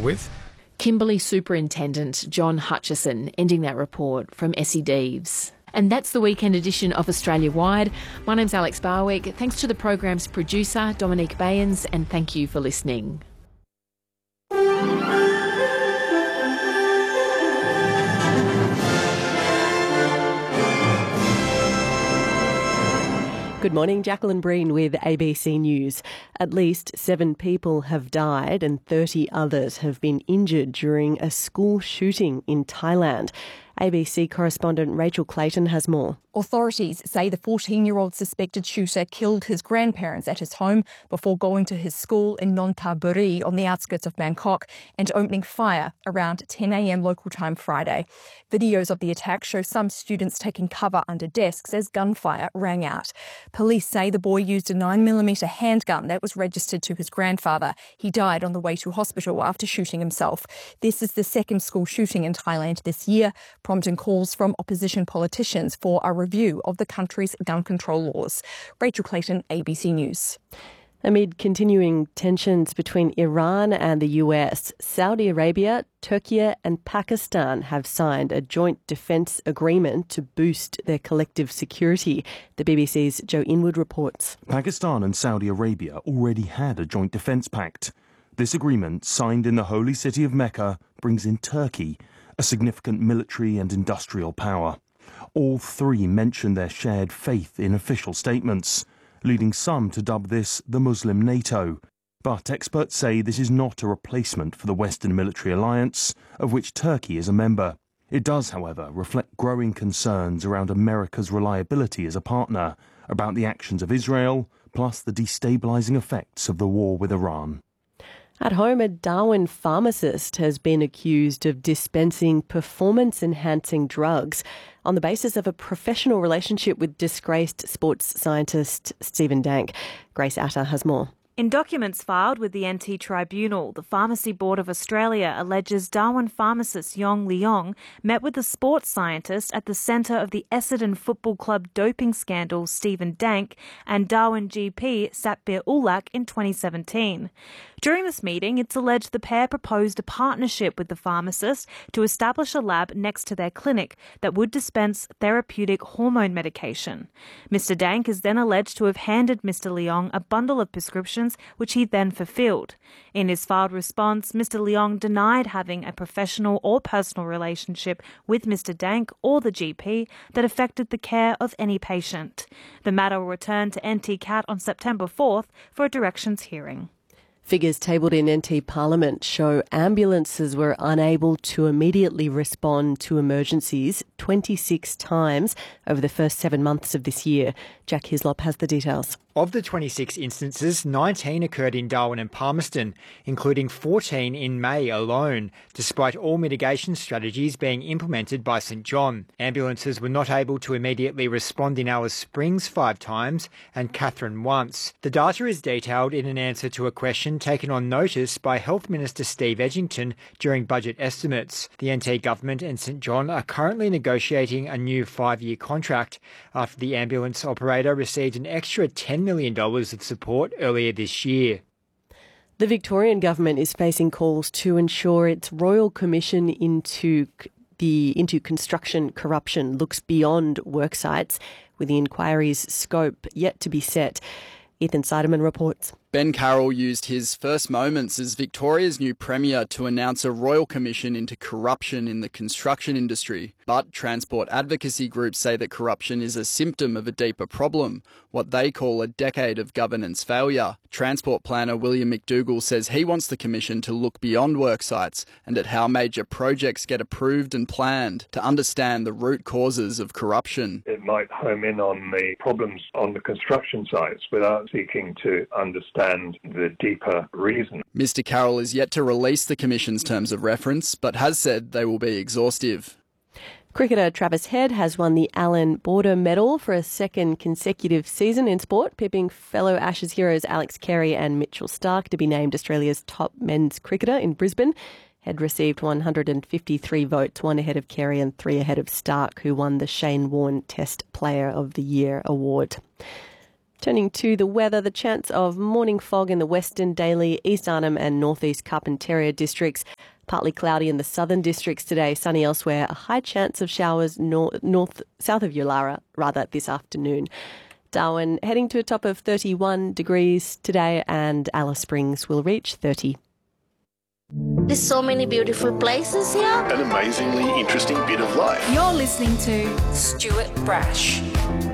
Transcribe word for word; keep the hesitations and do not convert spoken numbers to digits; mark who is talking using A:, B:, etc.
A: with
B: Kimberley Superintendent John Hutchison, ending that report from Essie Deeves. And that's the weekend edition of Australia Wide. My name's Alex Barwick. Thanks to the program's producer, Dominique Bayens, and thank you for listening.
C: Good morning, Jacqueline Breen with A B C News. At least seven people have died and thirty others have been injured during a school shooting in Thailand. A B C correspondent Rachel Clayton has more.
D: Authorities say the fourteen-year-old suspected shooter killed his grandparents at his home before going to his school in Nonthaburi on the outskirts of Bangkok and opening fire around ten a.m. local time Friday. Videos of the attack show some students taking cover under desks as gunfire rang out. Police say the boy used a nine millimeter handgun that was registered to his grandfather. He died on the way to hospital after shooting himself. This is the second school shooting in Thailand this year, prompting calls from opposition politicians for a review of the country's gun control laws. Rachel Clayton, A B C News.
C: Amid continuing tensions between Iran and the U S, Saudi Arabia, Turkey and Pakistan have signed a joint defence agreement to boost their collective security. The B B C's Joe Inwood reports.
E: Pakistan and Saudi Arabia already had a joint defence pact. This agreement, signed in the holy city of Mecca, brings in Turkey, a significant military and industrial power. All three mention their shared faith in official statements, leading some to dub this the Muslim NATO. But experts say this is not a replacement for the Western military alliance, of which Turkey is a member. It does, however, reflect growing concerns around America's reliability as a partner, about the actions of Israel, plus the destabilising effects of the war with Iran.
C: At home, a Darwin pharmacist has been accused of dispensing performance-enhancing drugs on the basis of a professional relationship with disgraced sports scientist Stephen Dank. Grace Atta has more.
F: In documents filed with the N T Tribunal, the Pharmacy Board of Australia alleges Darwin pharmacist Yong Leong met with the sports scientist at the centre of the Essendon Football Club doping scandal, Stephen Dank, and Darwin G P Satbir Ulak in twenty seventeen. During this meeting, it's alleged the pair proposed a partnership with the pharmacist to establish a lab next to their clinic that would dispense therapeutic hormone medication. Mister Dank is then alleged to have handed Mister Leong a bundle of prescriptions which he then fulfilled. In his filed response, Mister Leong denied having a professional or personal relationship with Mister Dank or the G P that affected the care of any patient. The matter will return to N T C A T on September fourth for a directions hearing.
C: Figures tabled in N T Parliament show ambulances were unable to immediately respond to emergencies twenty-six times over the first seven months of this year. Jack Hislop has the details.
G: Of the twenty-six instances, nineteen occurred in Darwin and Palmerston, including fourteen in May alone, despite all mitigation strategies being implemented by St John. Ambulances were not able to immediately respond in Alice Springs five times and Katherine once. The data is detailed in an answer to a question taken on notice by Health Minister Steve Edgington during budget estimates. The N T government and St John are currently negotiating a new five-year contract after the ambulance operator received an extra ten million dollars of support earlier this year.
C: The Victorian government is facing calls to ensure its Royal Commission into the into construction corruption looks beyond worksites, with the inquiry's scope yet to be set. Ethan Seidemann reports.
H: Ben Carroll used his first moments as Victoria's new Premier to announce a royal commission into corruption in the construction industry. But transport advocacy groups say that corruption is a symptom of a deeper problem, what they call a decade of governance failure. Transport planner William McDougall says he wants the commission to look beyond work sites and at how major projects get approved and planned to understand the root causes of corruption.
I: It might home in on the problems on the construction sites without seeking to understand the deeper reason.
H: Mister Carroll is yet to release the Commission's terms of reference, but has said they will be exhaustive.
C: Cricketer Travis Head has won the Allan Border Medal for a second consecutive season in sport, pipping fellow Ashes heroes Alex Carey and Mitchell Starc to be named Australia's top men's cricketer in Brisbane. Head received one hundred fifty-three votes, one ahead of Carey and three ahead of Starc, who won the Shane Warne Test Player of the Year award. Turning to the weather, the chance of morning fog in the Western, Daly, East Arnhem and Northeast Carpentaria districts. Partly cloudy in the southern districts today, sunny elsewhere. A high chance of showers north, north south of Yulara, rather, this afternoon. Darwin heading to a top of thirty-one degrees today, and Alice Springs will reach thirty.
A: There's so many beautiful places here.
J: An amazingly interesting bit of life.
K: You're listening to Stuart Brash.